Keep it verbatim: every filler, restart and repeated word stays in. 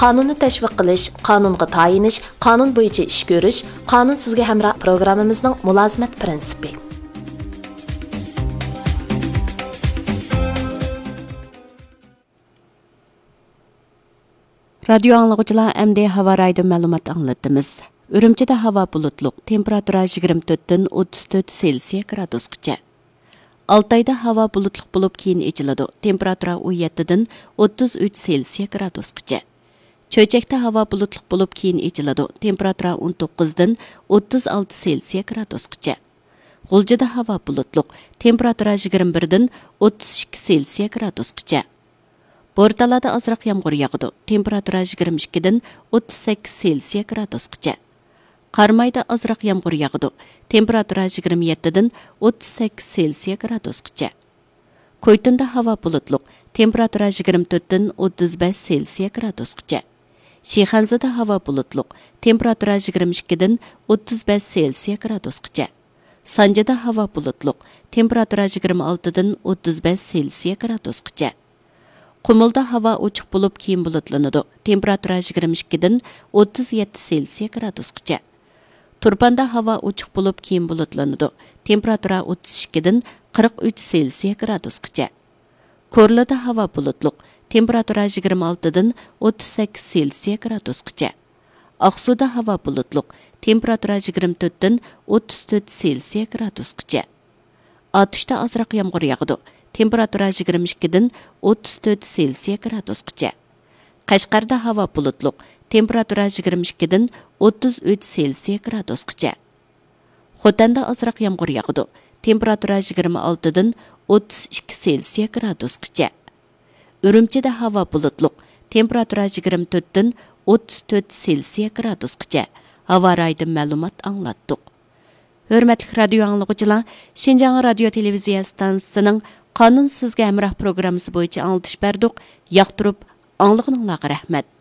qonunni tashviq qilish, qonunga tayinish, qonun bo'yicha ish ko'rish, qonun sizga hamroh programmamizning mulozimat prinsipi. Radio anlıqçılar əmdə hava raydı məlumat anlatdımız. Ürümçidə hava bulutluq, temperatura yigirma to'rtdan o'ttiz to'rt Selsiya gradusgacha. Altayda hava bulutluq bo'lib keyin echiladi. Temperatura o'n yettidan o'ttiz uch Selsiya gradusgacha. Cho'chakda hava bulutluq bo'lib keyin echiladi. Temperatura o'n to'qqizdan o'ttiz olti Selsiya gradusgacha. G'uljida hava bulutluq, temperatura yigirma birdan o'ttiz ikki Selsiya gradusgacha. Bortalada azroq yomg'ir yog'di. Temperatura yigirma ikkidan o'ttiz sakkiz Selsiya gradusgacha. Qarmayda azroq yomg'ir yog'di. Temperatura yigirma yettidan o'ttiz sakkiz Selsiya gradusgacha. Qo'ytinda havo bulutliq. Temperatura yigirma to'rtdan o'ttiz besh Selsiya gradusgacha. Shixanzada havo bulutliq. Temperatura yigirma ikkidan o'ttiz besh Selsiya gradusgacha. Sanjada havo bulutliq. Temperatura yigirma oltidan o'ttiz besh Selsiya gradusgacha. Qumulda havo ochiq bo'lib keyin bulutlanadi. Temperatura yigirma ikkidan o'ttiz yetti Selsiya gradusgacha. Turpanda havo ochiq bo'lib keyin bulutlanadi. Temperatura o'ttiz ikkidan qirq uch Selsiya gradusgacha. Ko'rlada havo bulutliq. Temperatura yigirma oltidan o'ttiz sakkiz Selsiya gradusgacha. Aqsuda havo bulutliq. Temperatura yigirma to'rtdan o'ttiz to'rt Selsiya gradusgacha. Atishda azroq yomg'ir yog'di. Temperatura yigirma ikkidan o'ttiz to'rt Selsiya gradusgacha. Qashqarda havo bulutliq. Temperatura yigirma ikkidan o'ttiz uch Selsiya gradusgacha. Xotanda azroq yomg'ir yog'di. Temperatura yigirma oltidan o'ttiz ikki Selsiya gradusgacha. Urumchida havo bulutliq. Temperatura yigirma to'rtdan o'ttiz to'rt Selsiya gradusgacha. Havo raydi ma'lumot anglatdik. Hörmətli radio anlıqçılar, Şinjan radio televiziya stansiyasining Qonun sizga hamroh programmasi bo'yicha anglatish berdik. Yoqtirib, anglag'ininglarga rahmat.